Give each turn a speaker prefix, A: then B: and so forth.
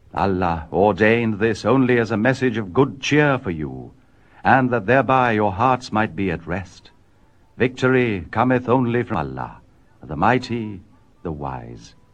A: Allah ordained this only as a message of good cheer for you, and that thereby your hearts might be at rest. Victory cometh only from Allah, the mighty, the wise.